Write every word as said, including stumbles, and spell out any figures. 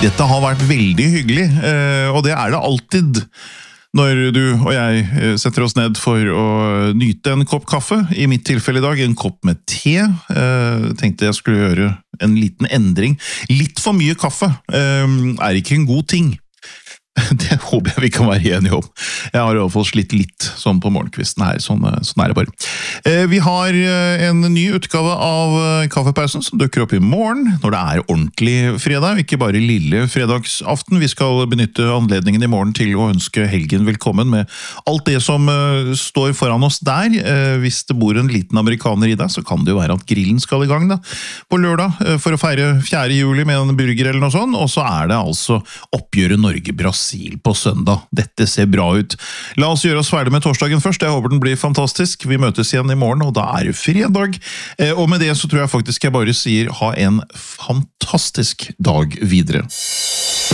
Dette har vært veldig hyggelig, og det er det alltid når du og jeg setter oss ned for å nyte en kopp kaffe. I mitt tilfelle i dag en kopp med te. Jeg tenkte jeg skulle gjøre en liten endring. Litt for mye kaffe er ikke en god ting. Det håper jeg vi kan være enige om. Jeg har i hvert fall slitt litt sånn på morgenkvisten her, sånn, sånn er det bare. Vi har en ny utgave av Kaffepausen som dukker opp i morgen, når det er ordentlig fredag, ikke bare lille fredagsaften. Vi skal benytte anledningen i morgen til å ønske helgen velkommen med alt det som står foran oss der. Hvis det bor en liten amerikaner i deg, så kan det jo være at grillen skal i gang da, på lørdag, for å feire fjerde juli med en burger eller noe sånt, og så er det altså oppgjøret Norge-Brasil på søndag. Dette ser bra ut. La oss gjøre oss ferdig med torsdagen først. Jeg håper den blir fantastisk. Vi møtes igjen i morgen, og da er det fredag. Og med det så tror jeg faktisk jeg bare sier ha en fantastisk dag videre.